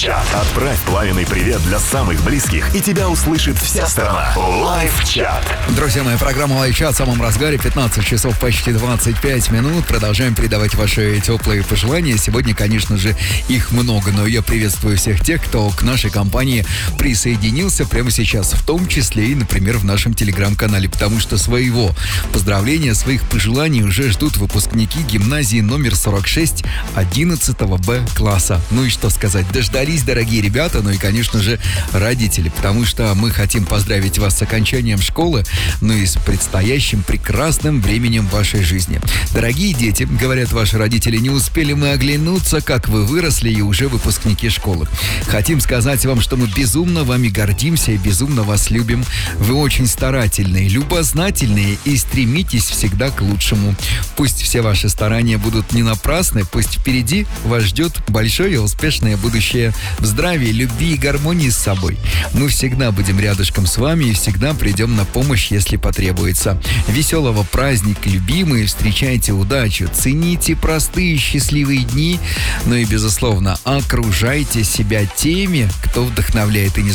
Лайв-чат. Отправь пламенный привет для самых близких, и тебя услышит вся страна. Лайв-чат. Друзья мои, программа Лайв-чат в самом разгаре. 15 часов почти 25 минут. Продолжаем передавать ваши теплые пожелания. Сегодня, конечно же, их много, но я приветствую всех тех, кто к нашей компании присоединился прямо сейчас, в том числе и, например, в нашем телеграм-канале, потому что своего поздравления, своих пожеланий уже ждут выпускники гимназии номер 46 11 Б класса. Ну и что сказать, дождались, дорогие ребята, ну и, конечно же, родители, потому что мы хотим поздравить вас с окончанием школы, ну и с предстоящим прекрасным временем вашей жизни. Дорогие дети, говорят ваши родители, не успели мы оглянуться, как вы выросли и уже выпускники школы. Хотим сказать вам, что мы безумно вами гордимся и безумно вас любим. Вы очень старательные, любознательные и стремитесь всегда к лучшему. Пусть все ваши старания будут не напрасны, пусть впереди вас ждет большое и успешное будущее в здравии, любви и гармонии с собой. Мы всегда будем рядышком с вами и всегда придем на помощь, если потребуется. Веселого праздника, любимые, встречайте удачу, цените простые счастливые дни, но и, безусловно, окружайте себя теми, кто вдохновляет. И не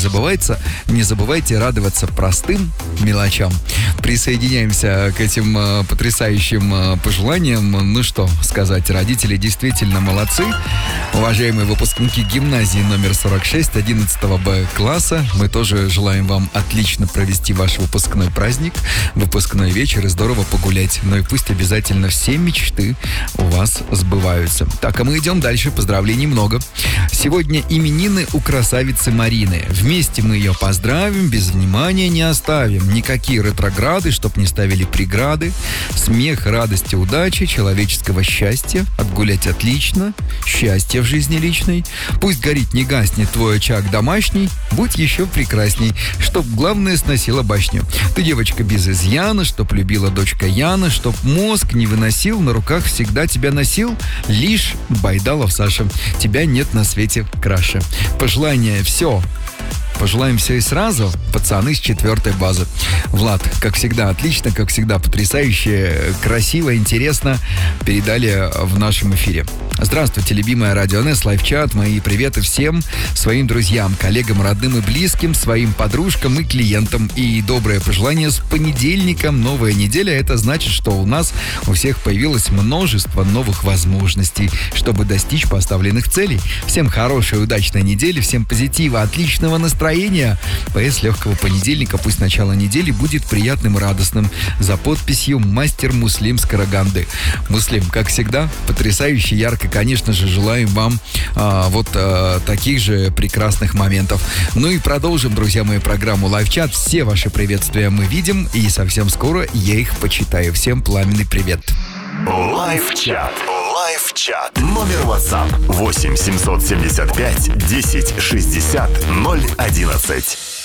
забывайте радоваться простым мелочам. Присоединяемся к этим потрясающим пожеланиям. Ну что сказать, родители действительно молодцы. Уважаемые выпускники гимназии номер 46 11 Б класса, мы тоже желаем вам отлично провести ваш выпускной праздник, выпускной вечер и здорово погулять. Ну и пусть обязательно все мечты у вас сбываются. Так, а мы идем дальше. Поздравлений много. Сегодня именины у красавицы Марины. Вместе мы ее поздравим, без внимания не оставим. Никакие ретрограды, чтоб не ставили преграды. Смех, радости, удачи, человеческого счастья. Отгулять отлично. Счастье в жизни личной. Пусть горит, не гаснет твой очаг домашний. Будь еще прекрасней, чтоб главное сносила башню. Ты девочка без изъяна, чтоб любила дочка Яна, чтоб мозг не выносил, на руках всегда тебя носил. Лишь Байдалов Саша, тебя нет на свете краше. Пожелания все. Пожелаем все и сразу, пацаны с 4-й базы. Влад, как всегда, отлично, как всегда, потрясающе, красиво, интересно передали в нашем эфире. Здравствуйте, любимая Радио НС, Лайв-чат, мои приветы всем своим друзьям, коллегам, родным и близким, своим подружкам и клиентам. И доброе пожелание с понедельником. Новая неделя, это значит, что у нас у всех появилось множество новых возможностей, чтобы достичь поставленных целей. Всем хорошей, удачной недели, всем позитива, отличного настроения. ПС легкого понедельника, пусть начало недели будет приятным и радостным. За подписью «Мастер Муслим с Караганды». Муслим, как всегда, потрясающе, ярко, конечно же, желаем вам таких же прекрасных моментов. Ну и продолжим, друзья мои, программу Лайв-чат. Все ваши приветствия мы видим, и совсем скоро я их почитаю. Всем пламенный привет. Лайв-чат. Лайв-чат. Номер WhatsApp 8 775 10 60 011.